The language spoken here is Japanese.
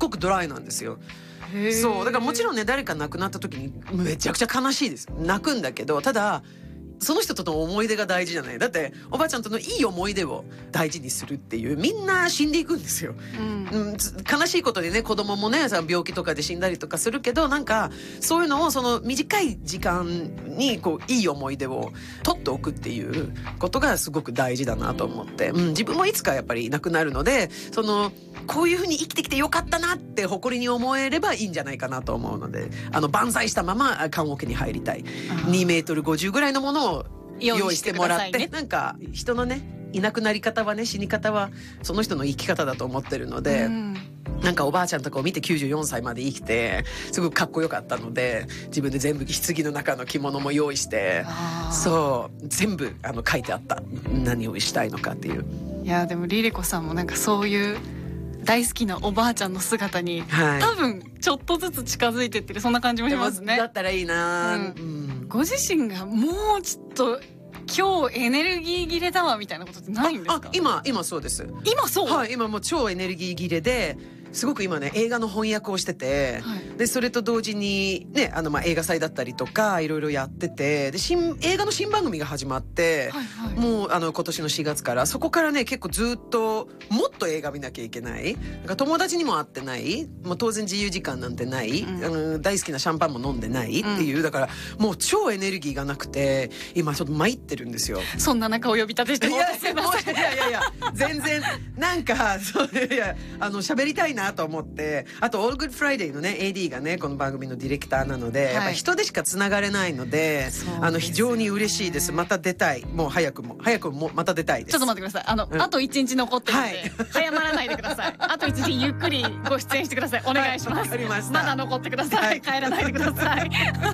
ごくドライなんですよ。そうだからもちろんね、誰か亡くなった時にめちゃくちゃ悲しいです。泣くんだけど、ただその人との思い出が大事じゃない。だっておばあちゃんとのいい思い出を大事にするっていう、みんな死んでいくんですよ、悲しいことでね、子供もね病気とかで死んだりとかするけど、なんかそういうのをその短い時間にこういい思い出を取っておくっていうことがすごく大事だなと思って、自分もいつかやっぱり亡くなるので、そのこういうふうに生きてきてよかったなって誇りに思えればいいんじゃないかなと思うので、万歳したまま棺桶に入りたい。2メートル50ぐらいのものを用意してもらって、なんか人のねいなくなり方はね、死に方はその人の生き方だと思ってるので、なんかおばあちゃんとかを見て94歳まで生きてすごくかっこよかったので、自分で全部棺の中の着物も用意して、そう全部書いてあった、何をしたいのかっていう。 いやでもリリコさんもなんかそういう大好きなおばあちゃんの姿に、多分ちょっとずつ近づいてってる、そんな感じもしますね。 だったらいいな、 ご自身がもうちょっと今日エネルギー切れだわみたいなことってないんですか？ 今そうです。 今そう？ はい、今もう超エネルギー切れで、すごく今ね映画の翻訳をしてて、でそれと同時にね映画祭だったりとかいろいろやってて、で映画の新番組が始まって、もう今年の4月から、そこからね結構ずっともっと映画見なきゃいけない、なんか友達にも会ってない、もう当然自由時間なんてない、大好きなシャンパンも飲んでないっていう、だからもう超エネルギーがなくて今ちょっと参ってるんですよ。 そんな中お呼び立てしてもらってすいません。 いや全然なんか喋りたいなと思って、あと All Good Friday のね AD がねこの番組のディレクターなので、やっぱ人でしかつながれないので、非常に嬉しいです。また出たい、もう早くもまた出たいです。 ちょっと待ってください、あと1日残ってるので、早まらないでください。あと1日ゆっくりご出演してください。お願いします。まだ残ってください。帰らないでください。